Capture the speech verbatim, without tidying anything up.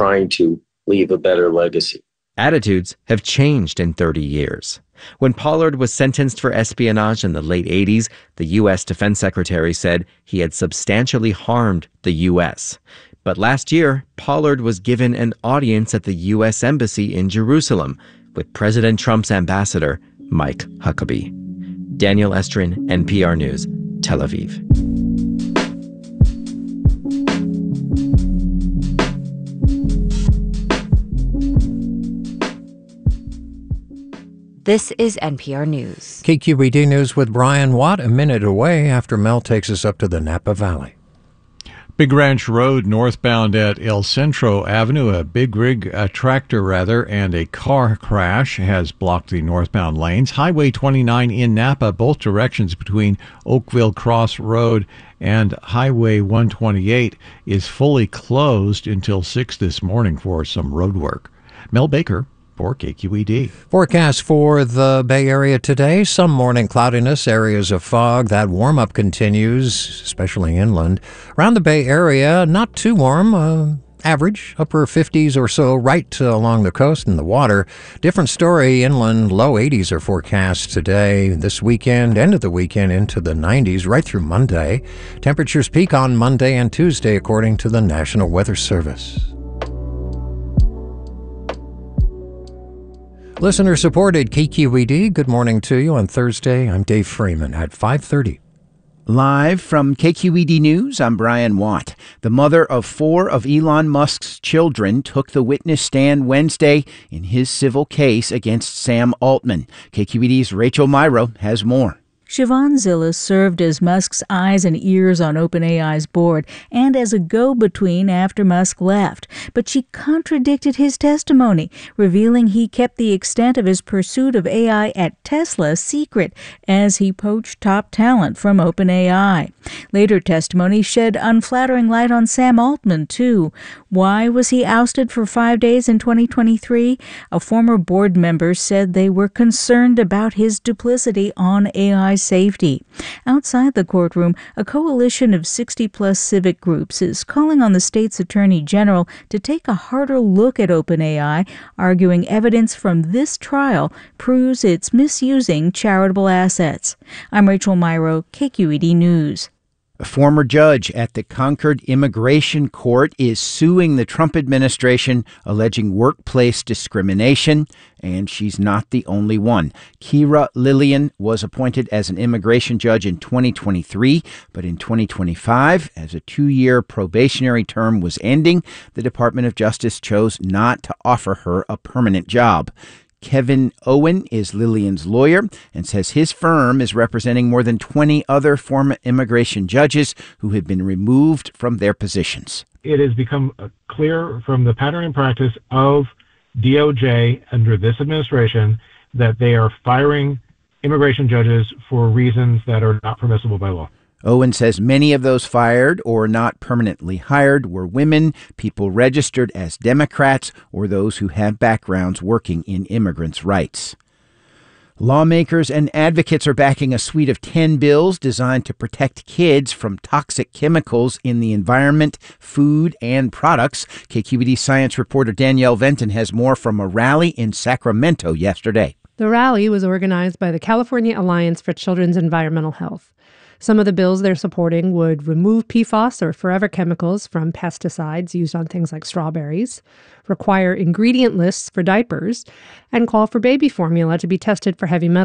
trying to leave a better legacy. Attitudes have changed in thirty years. When Pollard was sentenced for espionage in the late eighties, the U S Defense Secretary said he had substantially harmed the U S. But last year, Pollard was given an audience at the U S Embassy in Jerusalem with President Trump's ambassador, Mike Huckabee. Daniel Estrin, N P R News, Tel Aviv. This is N P R News. K Q E D News with Brian Watt, a minute away after Mel takes us up to the Napa Valley. Big Ranch Road northbound at El Centro Avenue, a big rig, a tractor rather, and a car crash has blocked the northbound lanes. Highway twenty-nine in Napa, both directions between Oakville Cross Road and Highway one twenty-eight is fully closed until six this morning for some road work. Mel Baker for K Q E D. Forecast for the Bay Area today. Some morning cloudiness, areas of fog. That warm-up continues, especially inland. Around the Bay Area, not too warm. Uh, average, upper fifties or so right uh, along the coast and the water. Different story inland. Low eighties are forecast today, this weekend, end of the weekend into the nineties, right through Monday. Temperatures peak on Monday and Tuesday, according to the National Weather Service. Listener-supported K Q E D, good morning to you on Thursday. I'm Dave Freeman at five thirty. Live from K Q E D News, I'm Brian Watt. The mother of four of Elon Musk's children took the witness stand Wednesday in his civil case against Sam Altman. K Q E D's Rachel Myrow has more. Siobhan Zillis served as Musk's eyes and ears on OpenAI's board and as a go-between after Musk left. But she contradicted his testimony, revealing he kept the extent of his pursuit of A I at Tesla secret as he poached top talent from OpenAI. Later testimony shed unflattering light on Sam Altman, too. Why was he ousted for five days in twenty twenty-three? A former board member said they were concerned about his duplicity on A I safety. Outside the courtroom, a coalition of sixty-plus civic groups is calling on the state's attorney general to take a harder look at OpenAI, arguing evidence from this trial proves it's misusing charitable assets. I'm Rachel Myrow, K Q E D News. A former judge at the Concord Immigration Court is suing the Trump administration, alleging workplace discrimination, and she's not the only one. Kira Lillian was appointed as an immigration judge in twenty twenty-three, but in twenty twenty-five, as a two-year probationary term was ending, the Department of Justice chose not to offer her a permanent job. Kevin Owen is Lillian's lawyer and says his firm is representing more than twenty other former immigration judges who have been removed from their positions. It has become clear from the pattern and practice of D O J under this administration that they are firing immigration judges for reasons that are not permissible by law. Owen says many of those fired or not permanently hired were women, people registered as Democrats, or those who have backgrounds working in immigrants' rights. Lawmakers and advocates are backing a suite of ten bills designed to protect kids from toxic chemicals in the environment, food, and products. K Q E D science reporter Danielle Venton has more from a rally in Sacramento yesterday. The rally was organized by the California Alliance for Children's Environmental Health. Some of the bills they're supporting would remove P F A S, or forever chemicals, from pesticides used on things like strawberries, require ingredient lists for diapers, and call for baby formula to be tested for heavy metals.